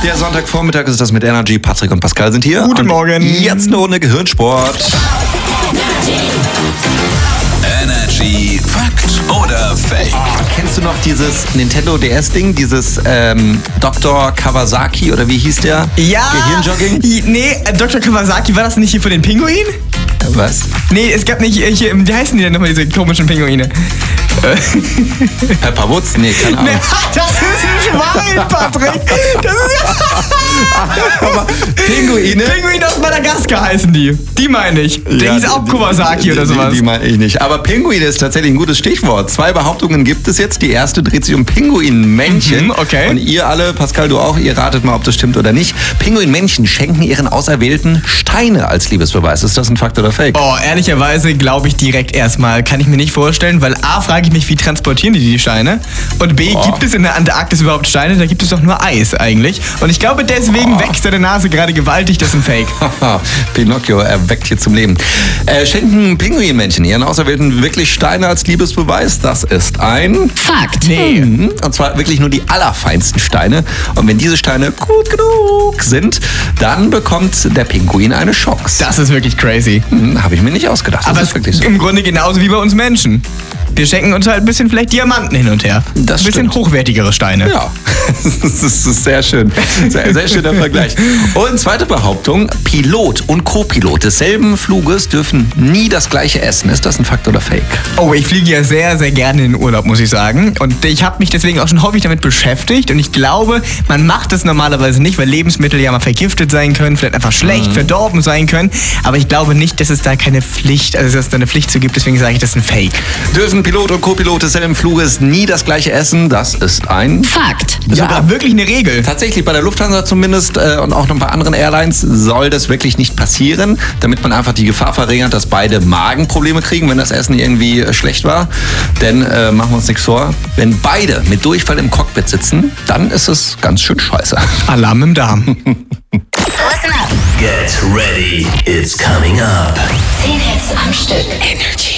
Der Sonntagvormittag ist das mit Energy. Patrick und Pascal sind hier. Guten Morgen. Jetzt eine Runde Gehirnsport. Energy Fakt oder Fake? Kennst du noch dieses Nintendo DS-Ding? Dieses Dr. Kawasaki oder wie hieß der? Ja. Gehirnjogging? Nee, Dr. Kawasaki, war das nicht hier von den Pinguinen? Was? Nee, es gab nicht hier, wie heißen die denn nochmal, diese komischen Pinguine? Pepper Woods? Nee, keine Ahnung. Das ist ein Schwein, Patrick. Das ist Aber Pinguine? Pinguine aus Madagaskar heißen die. Die meine ich. Der hieß auch Kawasaki oder sowas. Die meine ich nicht. Aber Pinguine ist tatsächlich ein gutes Stichwort. 2 Behauptungen gibt es jetzt. Die erste dreht sich um Pinguinmännchen. Okay. Und ihr alle, Pascal, du auch, ihr ratet mal, ob das stimmt oder nicht. Pinguinmännchen schenken ihren Auserwählten Steine als Liebesbeweis. Ist das ein Fakt oder Fake? Oh, ehrlicherweise glaube ich direkt erstmal. Kann ich mir nicht vorstellen, weil A, frage ich mich, wie transportieren die Steine? Und B, gibt es in der Antarktis überhaupt Steine? Da gibt es doch nur Eis eigentlich. Und ich glaube, deswegen wächst deine Nase gerade gewaltig. Das ist ein Fake. Pinocchio erweckt hier zum Leben. Schenken Pinguinmännchen ihren Auserwählten wirklich Steine als Liebesbeweis? Das ist ein Fakt. Nee. Und zwar wirklich nur die allerfeinsten Steine. Und wenn diese Steine gut genug sind, dann bekommt der Pinguin eine Chance. Das ist wirklich crazy. Habe ich mir nicht ausgedacht. Aber Das es ist wirklich so. im Grunde genauso wie bei uns Menschen. Wir schenken uns halt ein bisschen vielleicht Diamanten hin und her. Das ein bisschen stimmt. hochwertigere Steine. Ja, das ist sehr schön. Sehr schöner Vergleich. Und zweite Behauptung, Pilot und Co-Pilot desselben Fluges dürfen nie das gleiche essen. Ist das ein Fakt oder Fake? Oh, ich fliege ja sehr, sehr gerne in den Urlaub, muss ich sagen. Und ich habe mich deswegen auch schon häufig damit beschäftigt. Und ich glaube, man macht das normalerweise nicht, weil Lebensmittel ja mal vergiftet sein können, vielleicht einfach schlecht, verdorben sein können. Aber ich glaube nicht, dass es da keine Pflicht, also dass es da eine Pflicht zu gibt. Deswegen sage ich, das ist ein Fake. Dürfen Pilot und Co-Pilot desselben Fluges nie das gleiche essen? Das ist ein Fakt. Sogar wirklich eine Regel. Tatsächlich, bei der Lufthansa zumindest und auch noch bei anderen Airlines soll das wirklich nicht passieren, damit man einfach die Gefahr verringert, dass beide Magenprobleme kriegen, wenn das Essen irgendwie schlecht war. Denn machen wir uns nichts vor, wenn beide mit Durchfall im Cockpit sitzen, dann ist es ganz schön scheiße. Alarm im Darm. Listen up. Get ready, it's coming up. 10 Hits am Stück. Energy.